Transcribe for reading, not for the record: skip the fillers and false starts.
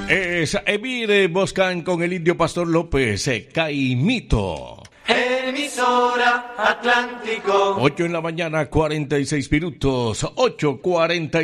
Es Emir Boscan con el Indio Pastor López, Caimito. Emisora Atlántico. 8 en la mañana, 46 minutos. 8:40.